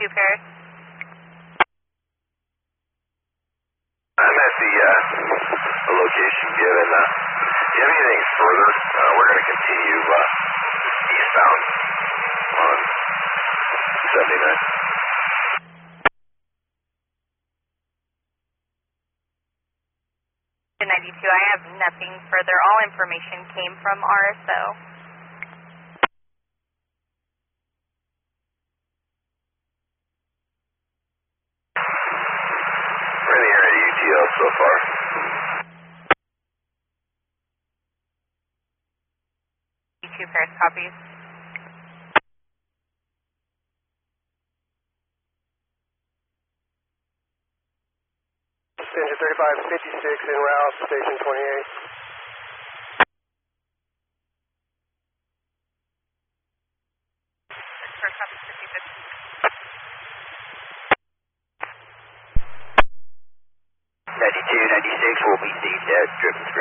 Paris. I'm at the location given. Do you have anything further? We're going to continue eastbound on 79. 92, I have nothing further. All information came from RSO. We're in the area UTL so far. U2 Paris copies. Engine 3556 en route, station 28. First copy 56. 92, 96 will be seized at driven